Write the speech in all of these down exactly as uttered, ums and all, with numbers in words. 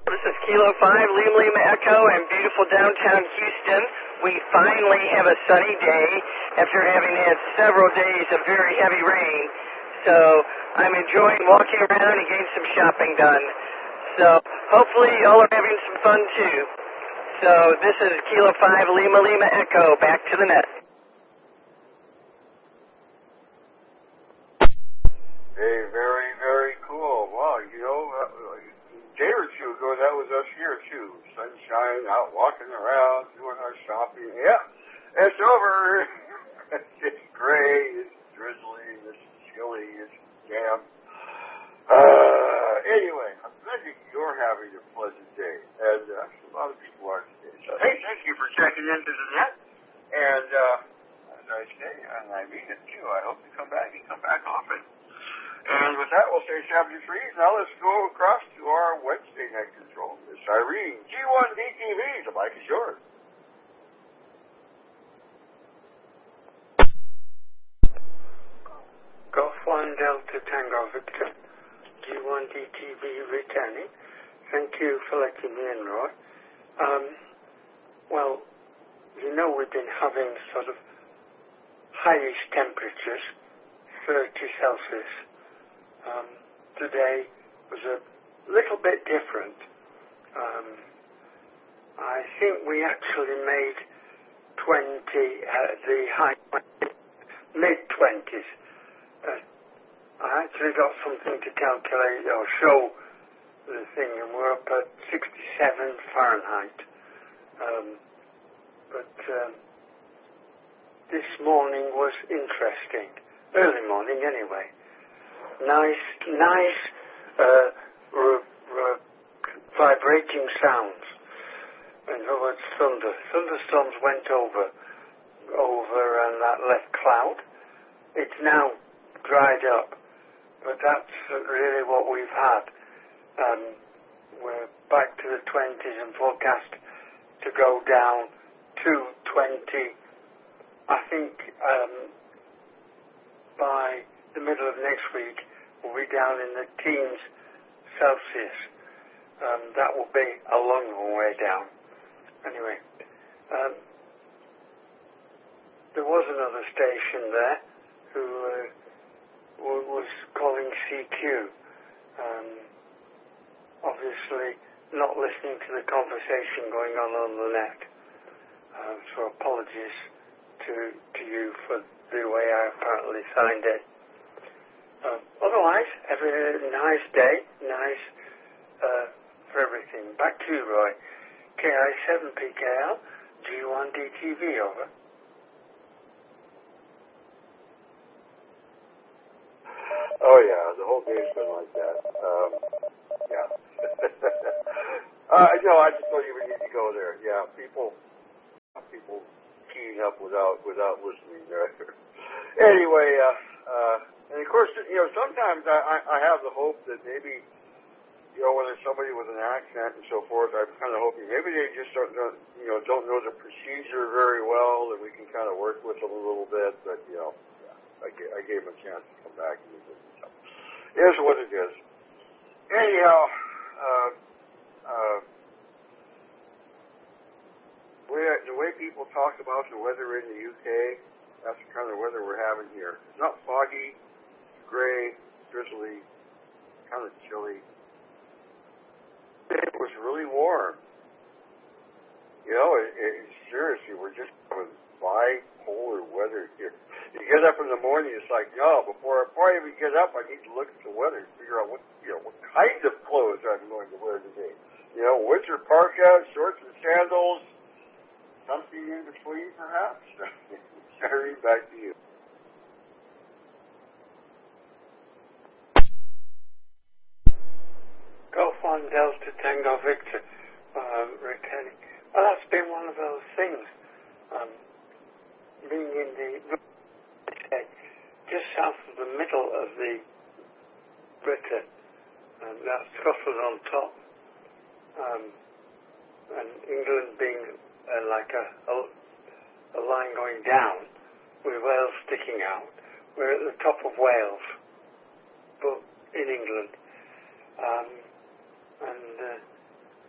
This is Kilo five, Lima Lima Echo, in beautiful downtown Houston. We finally have a sunny day after having had several days of very heavy rain. So I'm enjoying walking around and getting some shopping done. So hopefully y'all are having some fun too. So this is Kilo five, Lima Lima Echo, back to the net. Hey, very, very cool. Wow, you know, uh, a day or two ago, that was us here, too. Sunshine, out walking around, doing our shopping. Yeah, it's over. It's gray, it's drizzly, it's chilly, it's damp. Uh, anyway, I'm glad that you're having a pleasant day, and uh, a lot of people are today. So, hey, thank you for checking into the net, and uh, as I say, and I mean it, too, I hope you come back and come back often. And with that, we'll say seventy-three. Now let's go across to our Wednesday night control. Miss Irene, G one D T V, the mic is yours. Golf one Delta Tango Victor, G one D T V returning. Thank you for letting me in, Roy. Um, well, you know we've been having sort of highish temperatures, thirty Celsius. Um, today was a little bit different. Um, I think we actually made twenty, uh, the high mid twenties. Uh, I actually got something to calculate or show the thing, and we're up at sixty-seven Fahrenheit. Um, but um, this morning was interesting. Early morning, anyway. Nice, nice, uh, r- r- vibrating sounds. In other words, thunder. Thunderstorms went over, over and that left cloud. It's now dried up, but that's really what we've had. Um, we're back to the twenties and forecast to go down to twenty. I think um, by the middle of next week, we'll be down in the teens Celsius. Um, that will be a long, long way down. Anyway, um, there was another station there who uh, w- was calling C Q. Um, obviously, not listening to the conversation going on on the net. Uh, so apologies to to you for the way I apparently signed it. Uh, otherwise, every nice day, nice uh, for everything. Back to you, Roy. K I seven P K L, G one D T V, over. Oh, yeah, the whole day's been like that. Um, yeah. uh, no, I just don't even need to go there. Yeah, people, people keying up without, without listening there. Anyway, uh, uh, and of course, you know, sometimes I, I have the hope that maybe, you know, when there's somebody with an accent and so forth, I'm kind of hoping maybe they just don't, don't, you know, don't know the procedure very well, and we can kind of work with them a little bit. But you know, yeah, I, gave, I gave them a chance to come back and do this. So, here's what it is. Anyhow, uh, uh, way, the way people talk about the weather in the U K, that's the kind of weather we're having here. It's not foggy, gray, drizzly, kind of chilly. It was really warm. You know, it, it, seriously, we're just having bipolar weather here. You get up in the morning, it's like, no, before, before I even get up, I need to look at the weather and figure out what, you know, what kind of clothes I'm going to wear today. You know, winter parka, shorts and sandals, something in between, perhaps. Sorry, back to you. Golf one Delta Tango Victor, um, returning. Well, that's been one of those things. Um, being in the just south of the middle of the Britain, and that's Scotland on top, um, and England being uh, like a, a, a line going down, with Wales sticking out. We're at the top of Wales, but in England. Um, and uh,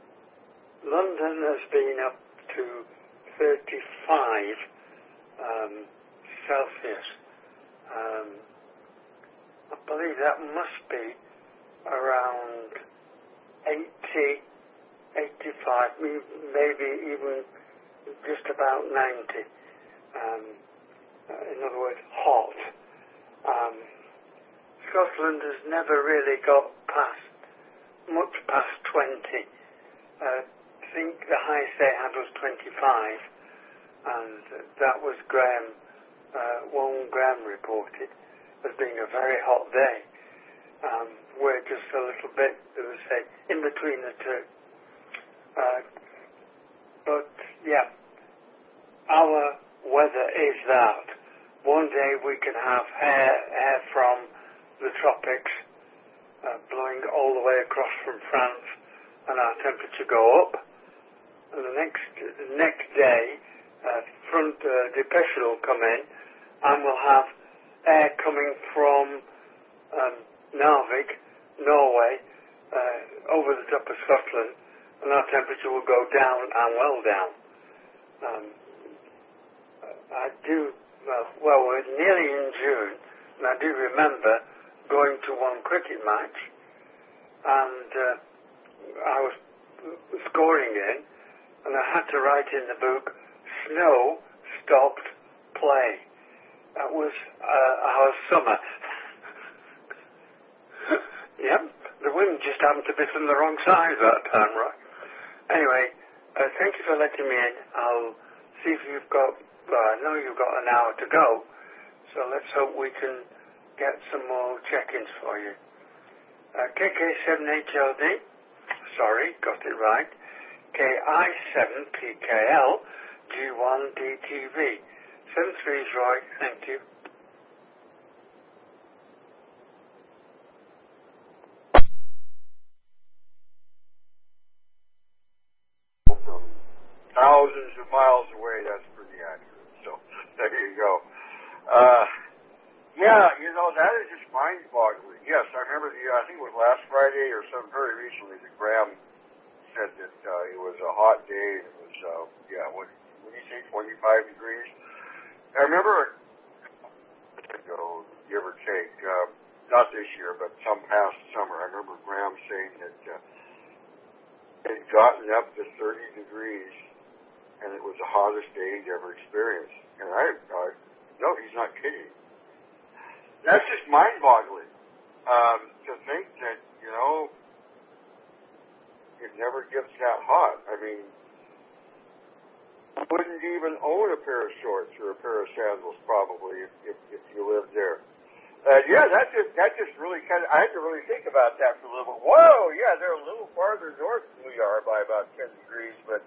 London has been up to thirty-five um, Celsius. Um, I believe that must be around eighty, eighty-five, maybe even just about ninety. Um, in other words, hot. Um, Scotland has never really got past, much past twenty. Uh, I think the highest they had was twenty-five, and that was Graham, uh, one Graham reported as being a very hot day. Um, we're just a little bit, as I say, in between the two. Uh, but, yeah, our weather is that. One day we can have air, air from the tropics uh, blowing all the way across from France, and our temperature go up. And the next the next day, uh, front uh, depression will come in, and we'll have air coming from um, Narvik, Norway, uh, over the top of Scotland, and our temperature will go down and well down. Um, I do, well, well, we're nearly in June, and I do remember going to one cricket match, and uh, I was scoring in, and I had to write in the book, snow stopped play. That was uh, our summer. Yep, the wind just happened to be from the wrong side that time, right? Anyway, uh, thank you for letting me in. I'll see if you've got, well, I know you've got an hour to go, so let's hope we can get some more check-ins for you. Uh, K K seven H L D, sorry, got it right. K I seven P K L G one D T V. seven three is Roy, thank you. From thousands of miles away, that's pretty accurate. So there you go. Uh, yeah, you know, that is just mind-boggling. Yes, I remember the, I think it was last Friday or some very recently that Graham said that uh, it was a hot day. It was, uh, yeah, what, what did you say, twenty-five degrees? I remember ago, give or take, uh, not this year, but some past summer, I remember Graham saying that uh, it had gotten up to thirty degrees, and it was the hottest day he'd ever experienced. And I thought, no, he's not kidding. That's just mind-boggling um, to think that, you know, it never gets that hot. I mean, I wouldn't even own a pair of shorts or a pair of sandals probably if, if, if you lived there. Uh, yeah, that just that just really kind of, I had to really think about that for a little bit. Whoa, yeah, they're a little farther north than we are by about ten degrees, but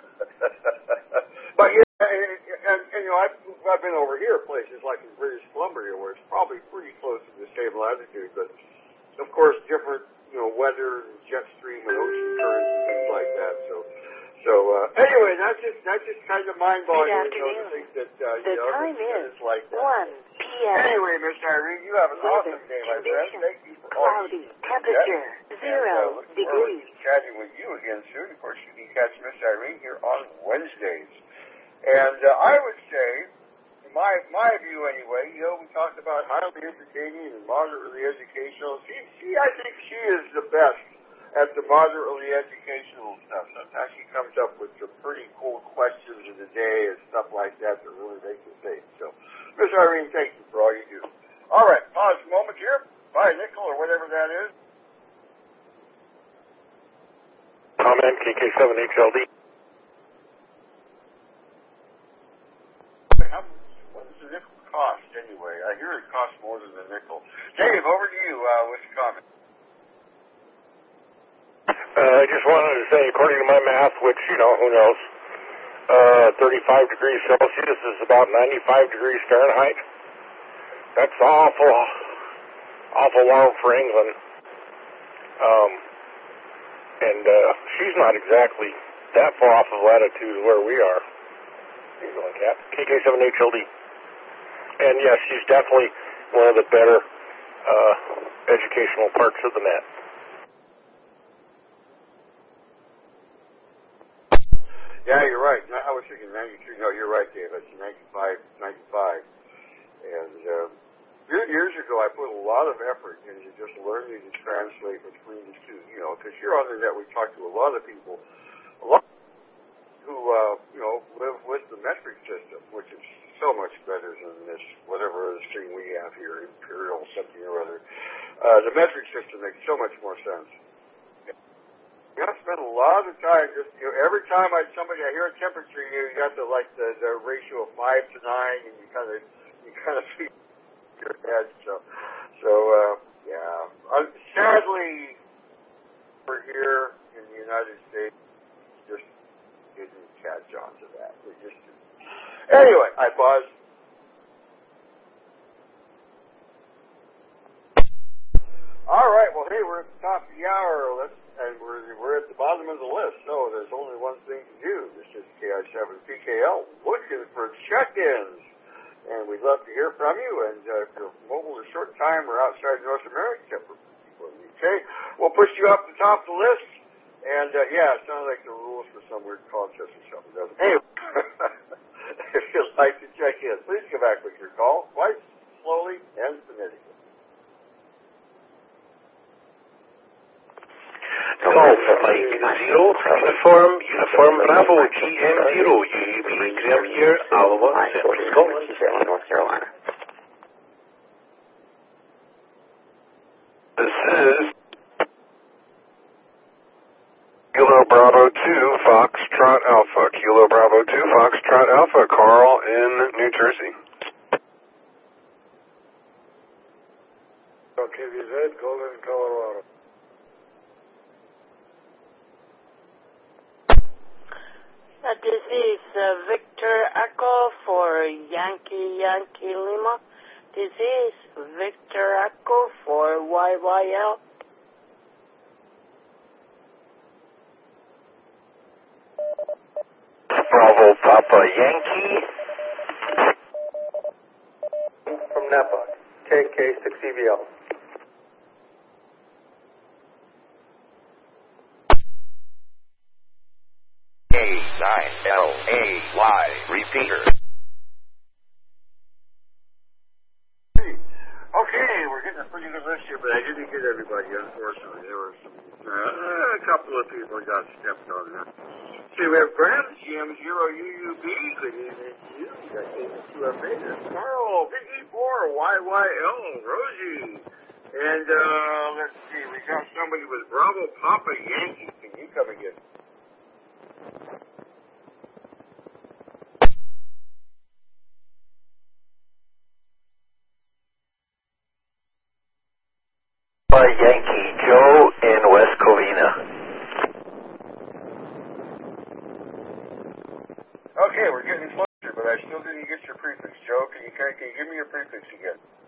but yeah, and, and, and you know, I've, I've been over here places like in British Columbia where it's probably pretty close to the same latitude, but of course different, you know, weather, and jet stream, and ocean currents and things like that. So. So, uh, anyway, that's just, that's just kind of mind-boggling, you know, to think that, uh, you the know, time that is it's like that. one p m Anyway, Miss Irene, you have an Weather awesome day, my friend. Thank you for cloudy, temperature and, zero uh, look degrees. forward to chatting with you again soon. Of course, you can catch Miss Irene here on Wednesdays. And uh, I would say, my my view anyway, you know, we talked about highly entertaining and moderately educational. She, she, I think she is the best at the moderately educational stuff. Sometimes she comes up with some pretty cool questions of the day and stuff like that that really make you think. So, Miss Irene, thank you for all you do. All right, pause a moment here. Bye, Nickel, or whatever that is. Comment, K K seven H L D. What does the nickel cost anyway? I hear it costs more than the nickel. Dave, over to you uh, with the comment. Uh, I just wanted to say, according to my math, which, you know, who knows, uh, thirty-five degrees Celsius is about ninety-five degrees Fahrenheit. That's awful, awful warm for England. Um, and uh, she's not exactly that far off of latitude where we are. England, Cap. K K seven H L D. And yes, she's definitely one of the better uh, educational parts of the net. Yeah, you're right. I was thinking ninety-three. No, you're right, Dave. It's ninety-five, ninety-five. And um, years ago, I put a lot of effort into just learning to translate between the two. You know, because here on the net, we talk to a lot of people, a lot who uh, you know live with the metric system, which is so much better than this whatever this thing we have here, imperial something or other. Uh, the metric system makes so much more sense. You got to spend a lot of time just, you know, every time I somebody I hear a temperature, you, you got to like the, the ratio of five to nine, and you kind of you kind of see your head. So, so uh, yeah. Uh, sadly, we're here in the United States, just didn't catch on to that. We just didn't. Anyway, I paused. All right. Well, hey, we're at the top of the hour. Let's. And we're, we're at the bottom of the list, so there's only one thing to do. This is K I seven P K L, looking for check-ins. And we'd love to hear from you. And uh, if you're mobile a short time or outside North America, except for people in the U K, we'll push you up the top of the list. And, uh, yeah, it sounds like the rules for some weird contest or something, doesn't it? Hey, if you'd like to check in, please come back with your call, quite slowly and phonetically. Alpha Mike Zero, Uniform, Uniform Bravo, G M Zero, U U B, Graham here, Alabama, Central Scotland, North Carolina. This is Kilo Bravo two, Foxtrot Alpha, Kilo Bravo two, Foxtrot Alpha, Carl in New Jersey. K V Z, Golden, Colorado. Uh, this is uh, Victor Echo for Yankee Yankee Lima. This is Victor Echo for Y Y L. Bravo Papa Yankee. From Napa, K K six E V L. A nine L A Y, repeater. Okay, we're getting a pretty good list here, but I didn't get everybody, unfortunately. There were some, uh, a couple of people got stepped on there. See, we have Graham, G M zero U U B. Good evening to you. We got K two F A. There's Carl, Big E four, Y Y L, Rosie. And, uh, let's see, we got somebody with Bravo Papa Yankee. Can you come again? Yankee Joe in West Covina. Okay, we're getting closer, but I still didn't get your prefix, Joe. Can you, can you give me your prefix again?